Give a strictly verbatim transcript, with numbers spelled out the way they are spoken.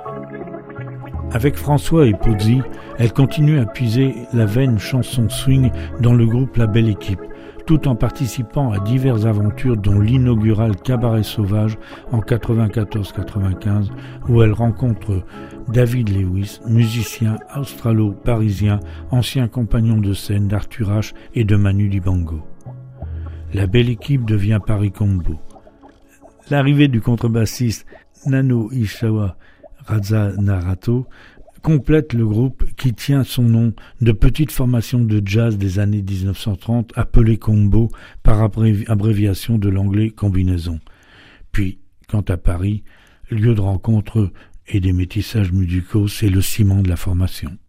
Avec François et Pozzi, elle continue à puiser la veine chanson swing dans le groupe La Belle Équipe, tout en participant à diverses aventures dont l'inaugural Cabaret Sauvage en quatre-vingt-quatorze quatre-vingt-quinze où elle rencontre David Lewis, musicien australo-parisien, ancien compagnon de scène d'Arthur H et de Manu Dibango. La Belle Équipe devient Paris Combo. L'arrivée du contrebassiste Nano Ishawa Razzanarato complète le groupe qui tient son nom de petite formation de jazz des années dix-neuf cent trente appelée Combo par abrévi- abréviation de l'anglais combinaison. Puis, quant à Paris, lieu de rencontre et des métissages musicaux, c'est le ciment de la formation.